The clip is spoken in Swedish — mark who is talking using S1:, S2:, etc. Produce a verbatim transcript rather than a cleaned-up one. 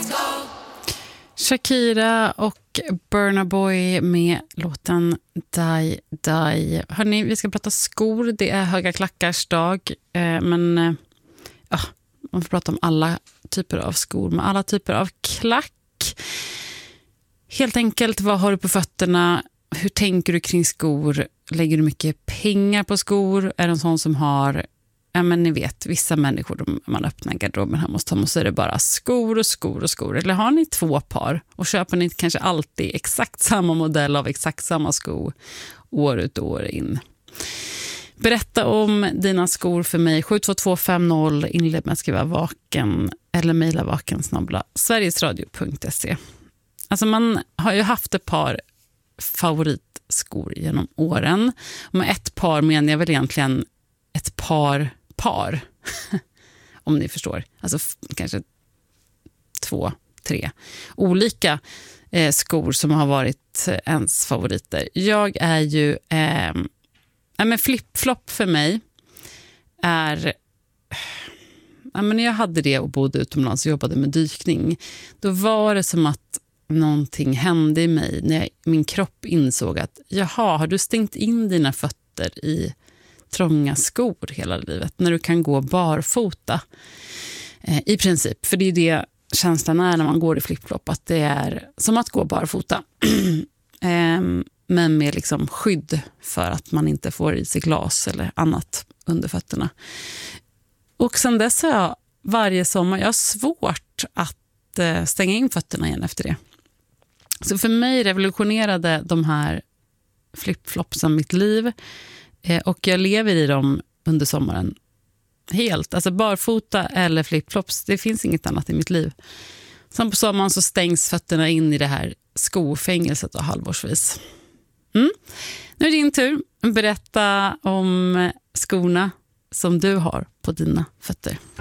S1: Shakira och Burna Boy med låten Die Die. Hörrni, vi ska prata skor. Det är höga klackars dag. Eh, men eh, ja, man får prata om alla typer av skor med alla typer av klack. Helt enkelt, vad har du på fötterna? Hur tänker du kring skor? Lägger du mycket pengar på skor? Är det en sån som har... Ja, men ni vet, vissa människor, de, man öppnar garderoben hemma hos dem och så är det bara skor och skor och skor. Eller har ni två par och köper ni kanske alltid exakt samma modell av exakt samma sko år ut och år in? Berätta om dina skor för mig. sju två två fem noll, inled med att skriva vaken eller mejla vaken snabel-a sverigesradio punkt se. Alltså man har ju haft ett par favoritskor genom åren. Och med ett par menar jag väl egentligen ett par par, om ni förstår. Alltså f- kanske två, tre olika eh, skor som har varit eh, ens favoriter. Jag är ju... Eh, ja, men flip-flop för mig är... Ja, men när jag hade det och bodde utomlands och jobbade med dykning, då var det som att någonting hände i mig när jag, min kropp insåg att jaha, har du stängt in dina fötter i trånga skor hela livet när du kan gå barfota eh, i princip, för det är det känslan är när man går i flip-flop, att det är som att gå barfota eh, men med liksom skydd för att man inte får i sig glas eller annat under fötterna. Och sen dess har jag varje sommar, jag har svårt att eh, stänga in fötterna igen efter det. Så för mig revolutionerade de här flip-flopsen mitt liv. Och jag lever i dem under sommaren helt. Alltså barfota eller flip-flops, det finns inget annat i mitt liv. Sen på sommaren så stängs fötterna in i det här skofängelset och halvårsvis. Mm. Nu är det din tur. Berätta om skorna som du har på dina fötter.